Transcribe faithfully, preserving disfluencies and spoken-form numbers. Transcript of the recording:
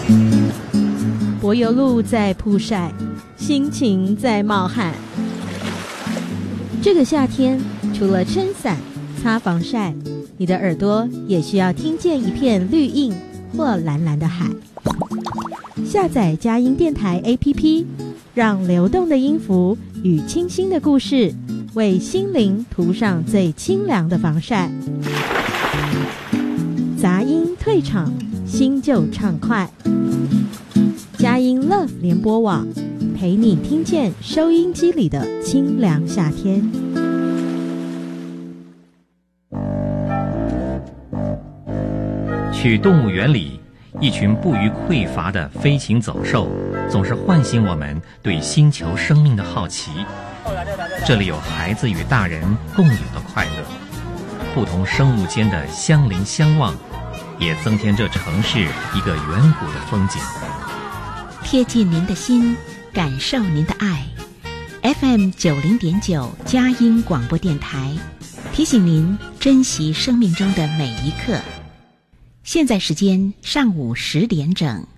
柏油路在曝晒，心情在冒汗。这个夏天，除了撑伞、擦防晒，你的耳朵也需要听见一片绿荫或蓝蓝的海。下载佳音电台 A P P， 让流动的音符与清新的故事，为心灵涂上最清凉的防晒。杂音退场，新旧畅快。佳音 Love 联播网，陪你听见收音机里的清凉夏天。 去动物园里，一群不虞匮乏的飞禽走兽，总是唤醒我们对星球生命的好奇。这里有孩子与大人共有的快乐，不同生物间的相邻相望，也增添这城市一个远古的风景。 贴近您的心，感受您的爱。F M 九零点九佳音广播电台，提醒您珍惜生命中的每一刻。现在时间上午十点整。